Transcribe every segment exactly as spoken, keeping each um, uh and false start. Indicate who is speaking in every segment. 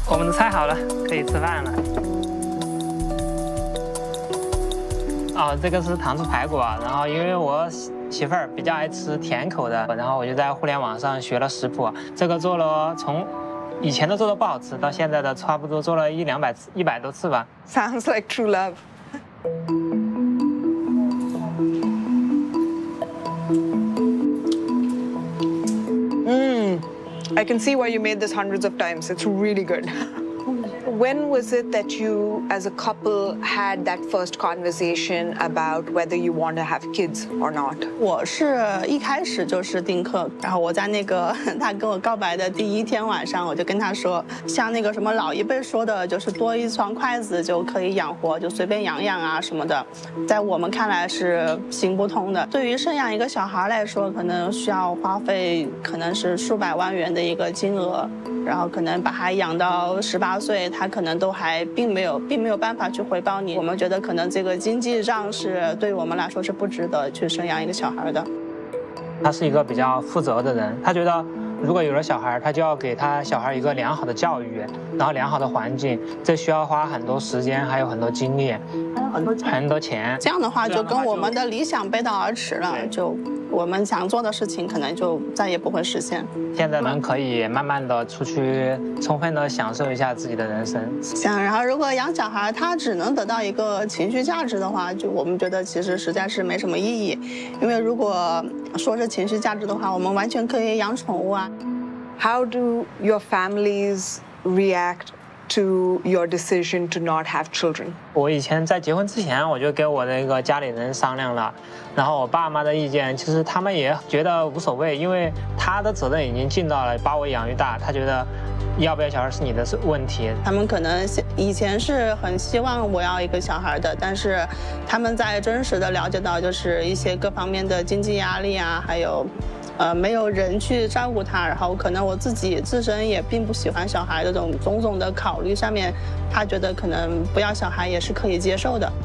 Speaker 1: 我们的菜好了，可以吃饭了。哦，这个是糖醋排骨啊。然后因为我媳妇儿比较爱吃甜口的，然后我就在互联网上学了食谱。这个做了从以前的做的不好吃，到现在的差不多做了一两百次、一百多次吧。
Speaker 2: Sounds like true love. Mmm. I can see why you made this hundreds of times. It's really good. When was it that you, as a couple, had that first conversation about whether you want to have kids or not?
Speaker 3: 我是一开始就是丁克，然后我在那个他跟我告白的第一天晚上，我就跟他说，像那个什么老一辈说的，就是多一双筷子就可以养活，就随便养养啊什么的，在我们看来是行不通的。对于生养一个小孩来说，可能需要花费可能是数百万元的一个金额，然后可能把他养到十八岁，他可能都还并没有并没有办法去回报你。我们觉得可能这个经济上是对我们来说是不值得去生养一个小孩的。
Speaker 1: 他是一个比较负责的人，他觉得如果有了小孩，他就要给他小孩一个良好的教育，然后良好的环境，这需要花很多时间，还有很多精力，
Speaker 3: 还有很多钱
Speaker 1: 很多钱。
Speaker 3: 这样的话就跟我们的理想背道而驰了，就我们想做的事情可能就再也不会实现。
Speaker 1: 现在人可以慢慢的出去，充分的享受一下自己的人生。
Speaker 3: 像然后如果养小孩，他只能得到一个情绪价值的话，就我们觉得其实实在是没什么意义，因为如果说是情绪价值的话，我们完全可以养宠物啊。
Speaker 2: How do your families react to your decision to not have children?
Speaker 1: 我以前在结婚之前，我就跟我那个家里人商量了，然后我爸妈的意见，其实他们也觉得无所谓，因为他的责任已经尽到了，把我养育大，他觉得要不要小孩是你的问题。
Speaker 3: 他们可能以前是很希望我要一个小孩的，但是他们在真实的了解到就是一些各方面的经济压力啊，还有呃，没有人去照顾他，然后可能我自己自身也并不喜欢小孩的这种种种的考虑上面，他觉得可能不要小孩也是可以接受的。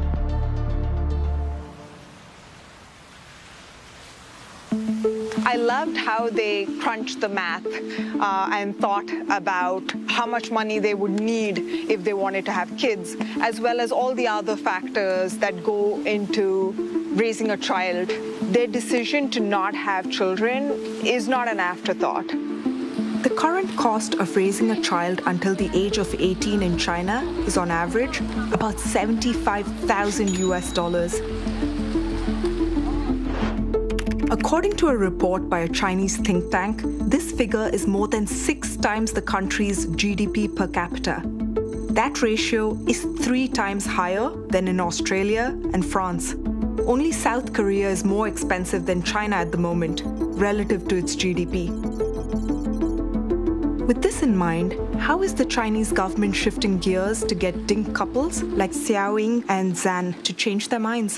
Speaker 2: I loved how they crunched the math uh, and thought about how much money they would need if they wanted to have kids, as well as all the other factors that go into raising a child. Their decision to not have children is not an afterthought.
Speaker 4: The current cost of raising a child until the age of eighteen in China is on average about seventy-five thousand U S dollars. According to a report by a Chinese think tank, this figure is more than six times the country's G D P per capita. That ratio is three times higher than in Australia and France. Only South Korea is more expensive than China at the moment, relative to its G D P. With this in mind, how is the Chinese government shifting gears to get dink couples like Xiao Ying and Zan to change their minds?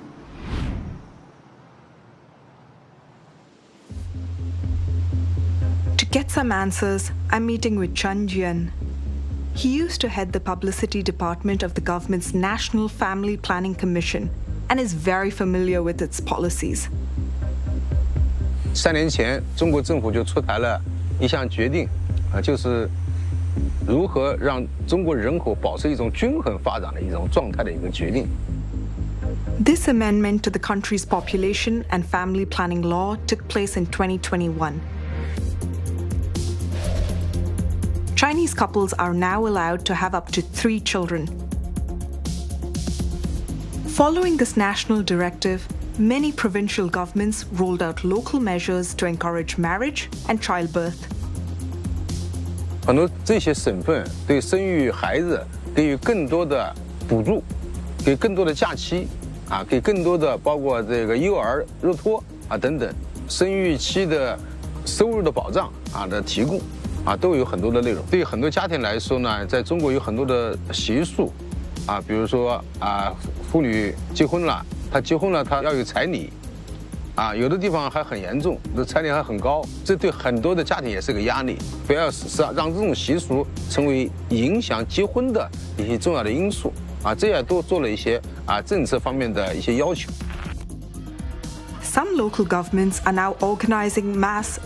Speaker 4: To get some answers, I'm meeting with Chen Jian. He used to head the publicity department of the government's National Family Planning Commission and is very familiar with its policies.
Speaker 5: 三年前，中国政府就出台了一项决定，啊，就是如何让中国人口保持一种均衡发展的一种状态的一个决定。
Speaker 4: This amendment to the country's population and family planning law took place in twenty twenty-one. Chinese couples are now allowed to have up to three children. Following this national directive, many provincial governments rolled out local measures to encourage marriage and childbirth.
Speaker 5: 很多这些省份对生育孩子给予更多的补助，给更多的假期，啊，给更多的包括这个幼儿日托啊等等，生育期的收入的保障啊的提供。 啊，都有很多的内容。对于很多家庭来说呢，在中国有很多的习俗，啊，比如说啊，妇女结婚了，她结婚了，她要有彩礼，啊，有的地方还很严重，这彩礼还很高，这对很多的家庭也是个压力。不要使让这种习俗成为影响结婚的一些重要的因素，啊，这也都做了一些啊政策方面的一些要求。
Speaker 4: Some local governments are now organizing mass